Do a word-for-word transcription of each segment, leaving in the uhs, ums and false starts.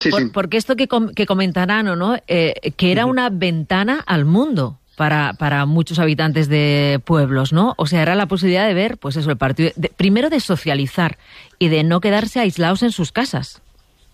Sí, Por, sí. porque esto que, com que comentarán, ¿o no? Eh, que era una ventana al mundo para, para muchos habitantes de pueblos, ¿no? O sea, era la posibilidad de ver, pues eso, el partido, de, primero de socializar y de no quedarse aislados en sus casas.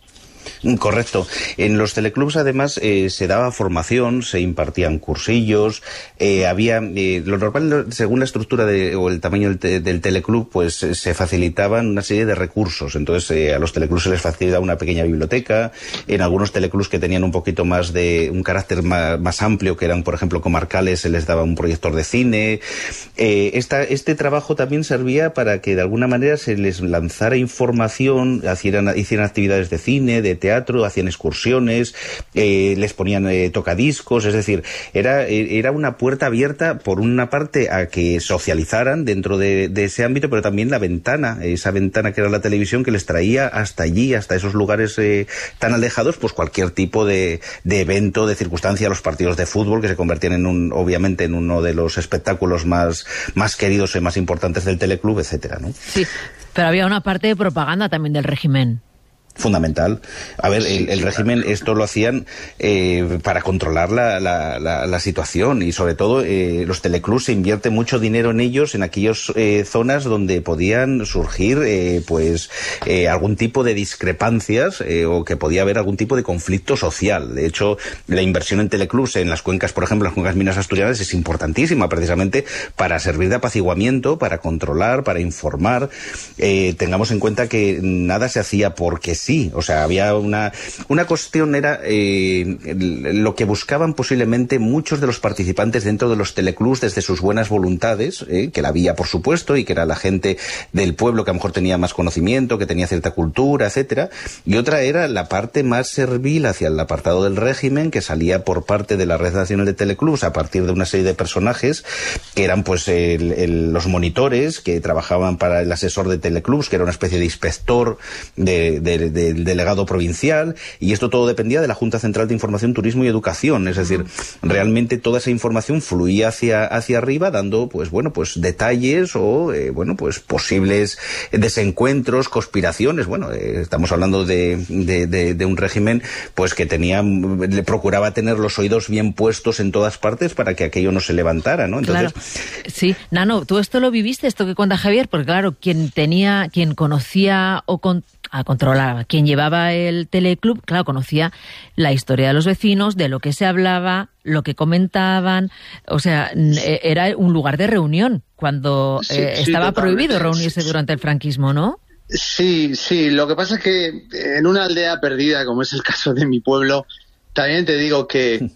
Correcto. En los teleclubs, además, eh, se daba formación, se impartían cursillos, eh, había, eh, lo normal, según la estructura de, o el tamaño del, te, del teleclub, pues eh, se facilitaban una serie de recursos. Entonces, eh, a los teleclubs se les facilitaba una pequeña biblioteca. En algunos teleclubs que tenían un poquito más de, un carácter más, más amplio, que eran, por ejemplo, comarcales, se les daba un proyector de cine. Eh, esta, este trabajo también servía para que, de alguna manera, se les lanzara información, hicieran, hicieran actividades de cine, de teatro, hacían excursiones, eh, les ponían eh, tocadiscos, es decir, era, era una puerta abierta, por una parte, a que socializaran dentro de, de ese ámbito, pero también la ventana, esa ventana que era la televisión, que les traía hasta allí, hasta esos lugares eh, tan alejados, pues cualquier tipo de, de evento, de circunstancia, los partidos de fútbol, que se convertían en un, obviamente, en uno de los espectáculos más, más queridos y más importantes del teleclub, etcétera, ¿no? Sí, pero había una parte de propaganda también del régimen. Fundamental. A ver, el, el régimen esto lo hacían eh, para controlar la, la, la, la situación, y sobre todo eh, los teleclubs, se invierte mucho dinero en ellos, en aquellas eh, zonas donde podían surgir eh, pues eh, algún tipo de discrepancias eh, o que podía haber algún tipo de conflicto social. De hecho, la inversión en teleclubs en las cuencas, por ejemplo, las cuencas minas asturianas, es importantísima precisamente para servir de apaciguamiento, para controlar, para informar. Eh, tengamos en cuenta que nada se hacía porque sí. Sí, o sea, había una, una cuestión, era eh, lo que buscaban posiblemente muchos de los participantes dentro de los teleclubs desde sus buenas voluntades, eh, que la había, por supuesto, y que era la gente del pueblo que a lo mejor tenía más conocimiento, que tenía cierta cultura, etcétera, y otra era la parte más servil hacia el apartado del régimen, que salía por parte de la Red Nacional de Teleclubs a partir de una serie de personajes que eran pues el, el, los monitores, que trabajaban para el asesor de teleclubs, que era una especie de inspector de, de del delegado provincial, y esto todo dependía de la Junta Central de Información, Turismo y Educación. Es decir, realmente toda esa información fluía hacia, hacia arriba, dando pues bueno pues detalles o eh, bueno pues posibles desencuentros, conspiraciones. Bueno, eh, estamos hablando de, de, de, de un régimen pues que tenía, le procuraba tener los oídos bien puestos en todas partes para que aquello no se levantara, ¿no? Entonces, claro. Sí, Nano, tú esto lo viviste, esto que cuenta Javier, porque claro, quien tenía, quien conocía o con a controlar. Quien llevaba el teleclub, claro, conocía la historia de los vecinos, de lo que se hablaba, lo que comentaban, o sea, era un lugar de reunión cuando sí, eh, sí, estaba prohibido reunirse sí. durante el franquismo, ¿no? Sí, sí, lo que pasa es que en una aldea perdida, como es el caso de mi pueblo, también te digo que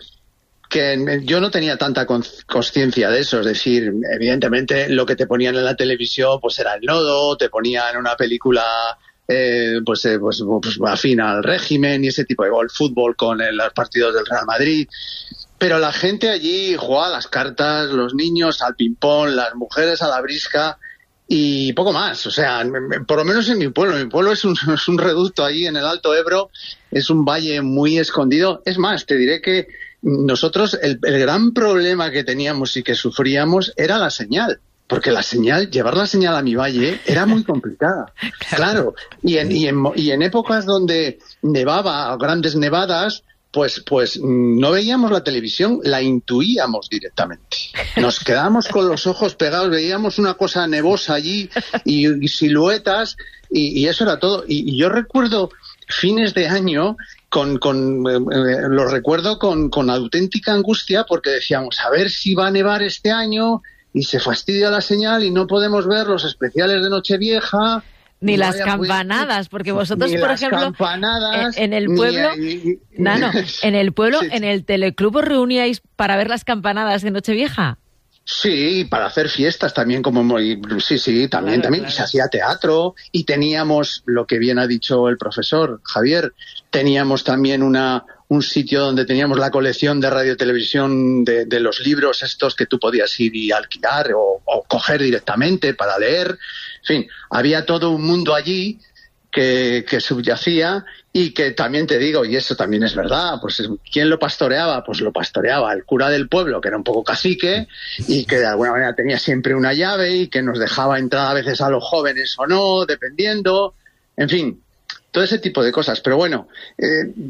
que yo no tenía tanta consciencia de eso, es decir, evidentemente lo que te ponían en la televisión pues era el nodo, te ponían una película Eh, pues, eh, pues, pues afín al régimen y ese tipo de gol, fútbol con el, los partidos del Real Madrid, pero la gente allí jugaba a las cartas, los niños al ping-pong, las mujeres a la brisca y poco más. O sea, por lo menos en mi pueblo, mi pueblo es un, es un reducto ahí en el Alto Ebro, es un valle muy escondido. Es más, te diré que nosotros el, el gran problema que teníamos y que sufríamos era la señal. Porque la señal, llevar la señal a mi valle era muy complicada. Claro, y en, y en, y en épocas donde nevaba, grandes nevadas, pues, pues no veíamos la televisión, la intuíamos directamente. Nos quedábamos con los ojos pegados, veíamos una cosa nevosa allí y, y siluetas y, y eso era todo. Y, y yo recuerdo fines de año, con, con eh, lo recuerdo con, con auténtica angustia porque decíamos, a ver si va a nevar este año y se fastidia la señal y no podemos ver los especiales de Nochevieja. Ni las campanadas, porque vosotros, ni por las ejemplo, campanadas, en el pueblo, ni, no, no, en el pueblo, sí. en el teleclub os reuníais para ver las campanadas de Nochevieja. Sí, para hacer fiestas también, como muy, sí, sí, también, claro, también claro. Se hacía teatro y teníamos, lo que bien ha dicho el profesor Javier, teníamos también una un sitio donde teníamos la colección de radiotelevisión de, de los libros estos que tú podías ir y alquilar o, o coger directamente para leer. En fin, había todo un mundo allí que, que subyacía y que también te digo, y eso también es verdad, pues ¿quién lo pastoreaba? Pues lo pastoreaba el cura del pueblo, que era un poco cacique y que de alguna manera tenía siempre una llave y que nos dejaba entrar a veces a los jóvenes o no, dependiendo. En fin, todo ese tipo de cosas. Pero bueno, eh,